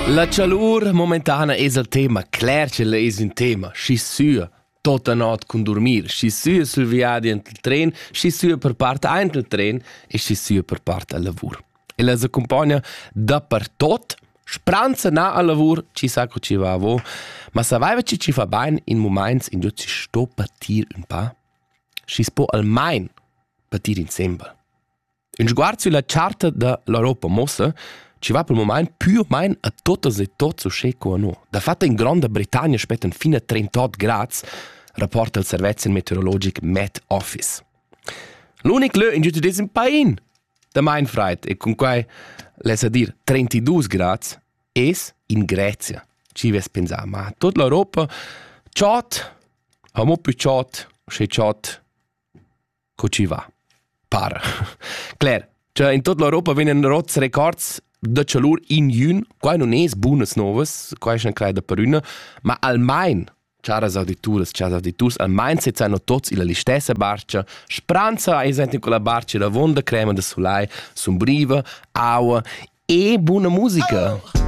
La calur momentana es il tema, clar che la es un tema, schi sua tota not con dormir, schi sua sul viadi ent il tren, schi sua per part ent il tren e schi sua per part al lavur. E la accompagna da per tot, spranza na al lavur, ci sa co ci va a vo, ma savaiva ci fa bain in moments in giù ci sto patir un pa, schi spo al main patir insieme. In sguardo sulla charta dell'Europa mossa, ci va per il momento più o meno a totes e tots o sceco a no. Da fatta in Grande Bretagna aspettano fino a 38 gradi, rapporta il servizio meteorologico Met Office. L'unico lö in giù è un pain da Mainfreit e con cui, lesa dir, 32 gradi, è in Grecia. Ci ves pensare, ma tutta l'Europa, ciot, a mo più ciot, se ciot, co ci va. Para. Clar, cioè in tutta l'Europa vengono rotti records da calur in jun, qua non è buonas novas, qua è una creida per una, ma almeno, caras auditores, almeno se hanno tutti la stessa barca, spranza esempio con la barca, la vonda crema da solai, sombriva, aua e buona musica.